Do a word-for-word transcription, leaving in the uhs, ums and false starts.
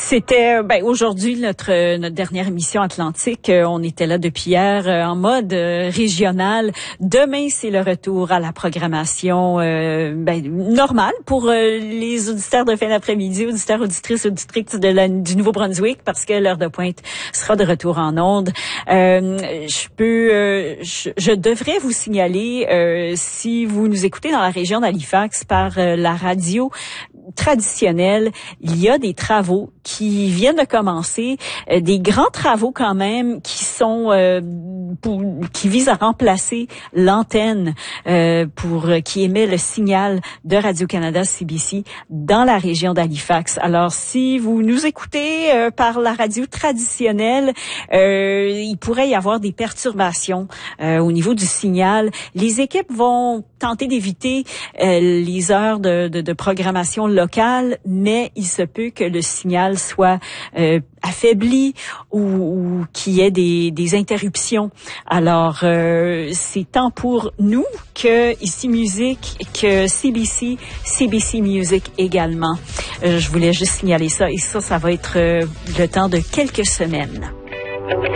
C'était ben, aujourd'hui notre notre dernière émission Atlantique. On était là depuis hier en mode régional. Demain, c'est le retour à la programmation euh, ben, normale pour euh, les auditeurs de fin d'après-midi, auditeurs, auditrices, auditrices de la, du Nouveau-Brunswick, parce que l'heure de pointe sera de retour en ondes. Euh, je peux, euh, je, je devrais vous signaler, euh, si vous nous écoutez dans la région d'Halifax par euh, la radio traditionnelle, il y a des travaux qui viennent de commencer, euh, des grands travaux quand même qui sont euh, pour, qui visent à remplacer l'antenne euh, pour qui émet le signal de Radio-Canada C B C dans la région d'Halifax. Alors si vous nous écoutez euh, par la radio traditionnelle, euh, il pourrait y avoir des perturbations euh, au niveau du signal. Les équipes vont tenter d'éviter euh, les heures de, de, de programmation locale, mais il se peut que le signal soit euh, affaibli ou, ou qu'il y ait des, des interruptions. Alors, euh, c'est tant pour nous que Ici Musique, que C B C, C B C Music également. Euh, je voulais juste signaler ça et ça, ça va être euh, le temps de quelques semaines.